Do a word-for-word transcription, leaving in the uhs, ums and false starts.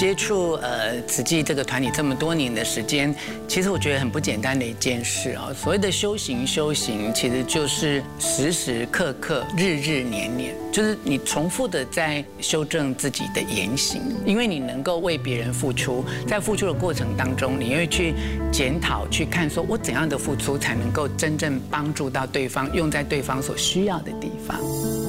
接触呃慈济这个团体这么多年的时间，其实我觉得很不简单的一件事哦。所谓的修行，修行其实就是时时刻刻、日日年年，就是你重复的在修正自己的言行，因为你能够为别人付出，在付出的过程当中，你会去检讨、去看，说我怎样的付出才能够真正帮助到对方，用在对方所需要的地方。